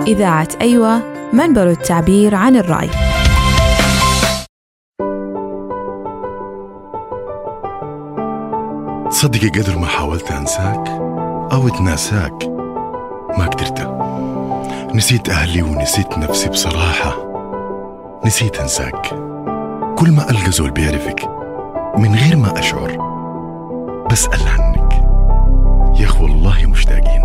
إذاعة أيوة، منبر التعبير عن الرأي. تصدقي قدر ما حاولت أنساك أو أتناساك ما قدرت. نسيت أهلي ونسيت نفسي بصراحة، نسيت أنساك. كل ما ألقى زول بيعرفك من غير ما أشعر بسأل عنك، يا أخو والله مشتاقين.